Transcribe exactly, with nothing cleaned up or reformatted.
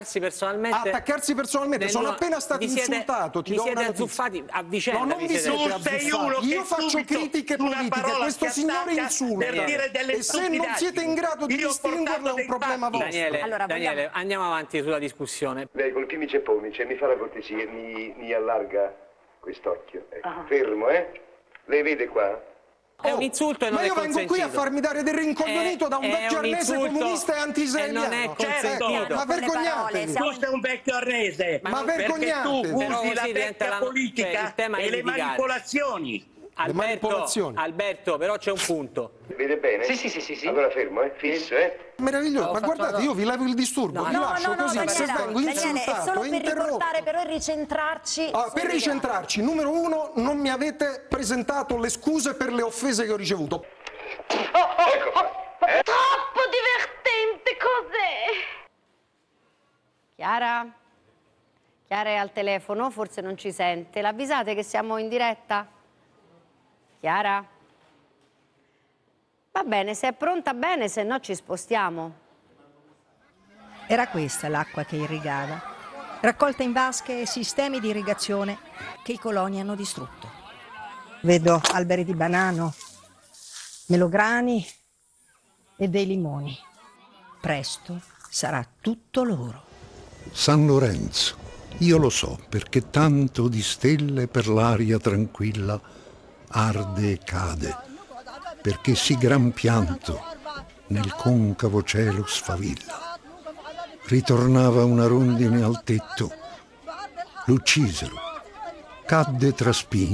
Personalmente, attaccarsi personalmente, sono nel- appena stato vi siete- insultato, ti vi do siete una notizia. azzuffati a vicenda. No, non vi vi siete- siete Tu sei azzuffati. uno che Io faccio subito critiche su una politiche, parola questo si signore attacca insulta. per dire delle E se non siete in grado di Io ho distinguerlo è portato un dei problema fatti. vostro. Daniele, Allora, Daniele, vogliamo- andiamo avanti sulla discussione. Lei col chimice e pomice mi fa la cortesia, mi, mi allarga quest'occhio. Ecco. Ah. Fermo, eh? Lei vede qua? È un insulto e non Ma è io vengo consentito. qui a farmi dare del rincoglionito È- da un è vecchio un arnese insulto comunista e e anti-israeliano. non è Ecco, consentito. ma Con le parole, vergognatevi. siamo- Tu sei un vecchio arnese, Ma perché vergognatevi. tu Però usi così la diventa tecnica la- cioè, politica il tema è e le litigare. manipolazioni. Alberto, manipolazioni. Alberto, però c'è un punto. Vede bene? Sì, sì, sì, sì, sì. Allora fermo, eh? Fisso, eh? Meraviglioso, Ho ma fatto guardate, la- io vi levo il disturbo, No, vi No, lascio no, no, così, se Daniela, vengo Daniele, è insultato, solo per interrotto. riportare però e ricentrarci. Ah, sul per legame. ricentrarci, numero uno, non mi avete presentato le scuse per le offese che ho ricevuto. Ecco qua. Troppo divertente, cos'è? Chiara? Chiara è al telefono, forse non ci sente. L'avvisate che siamo in diretta? Chiara? Va bene, se è pronta bene, se no ci spostiamo. Era questa l'acqua che irrigava, raccolta in vasche e sistemi di irrigazione che i coloni hanno distrutto. Vedo alberi di banano, melograni e dei limoni. Presto sarà tutto loro. San Lorenzo, io lo so, perché tanto di stelle per l'aria tranquilla arde e cade, perché sì gran pianto nel concavo cielo sfavilla. Ritornava una rondine al tetto, l'uccisero, cadde tra spine.